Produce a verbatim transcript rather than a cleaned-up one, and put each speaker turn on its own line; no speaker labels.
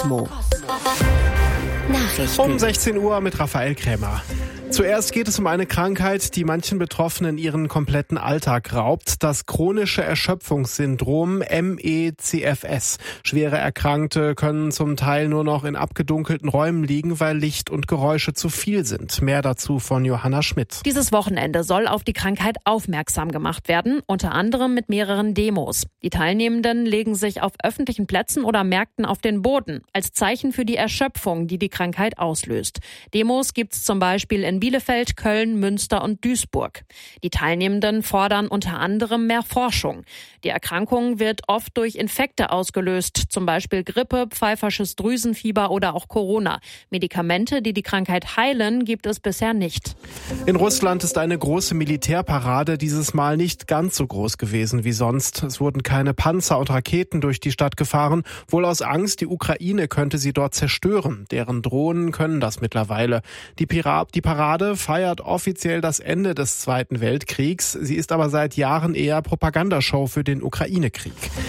Cosmo. Nachrichten.
Um sechzehn Uhr mit Raphael Krämer. Zuerst geht es um eine Krankheit, die manchen Betroffenen ihren kompletten Alltag raubt. Das chronische Erschöpfungssyndrom M E C F S. Schwere Erkrankte können zum Teil nur noch in abgedunkelten Räumen liegen, weil Licht und Geräusche zu viel sind. Mehr dazu von Johanna Schmidt.
Dieses Wochenende soll auf die Krankheit aufmerksam gemacht werden, unter anderem mit mehreren Demos. Die Teilnehmenden legen sich auf öffentlichen Plätzen oder Märkten auf den Boden, als Zeichen für die Erschöpfung, die die Krankheit auslöst. Demos gibt es zum Beispiel in Bielefeld, Köln, Münster und Duisburg. Die Teilnehmenden fordern unter anderem mehr Forschung. Die Erkrankung wird oft durch Infekte ausgelöst, zum Beispiel Grippe, pfeifersches Drüsenfieber oder auch Corona. Medikamente, die die Krankheit heilen, gibt es bisher nicht.
In Russland ist eine große Militärparade dieses Mal nicht ganz so groß gewesen wie sonst. Es wurden keine Panzer und Raketen durch die Stadt gefahren, wohl aus Angst, die Ukraine könnte sie dort zerstören. Deren Drohnen können das mittlerweile. Die, Pira- die Parade feiert offiziell das Ende des Zweiten Weltkriegs. Sie ist aber seit Jahren eher Propagandashow für den Ukraine-Krieg.